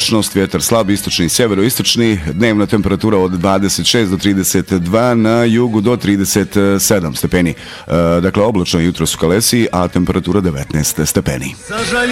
oblačnost, vjetar slab, istočni i sjeveroistočni, dnevna temperatura od 26 do 32, na jugu do 37 stepeni. Dakle, oblačno jutro su Kalesi, a temperatura 19 stepeni.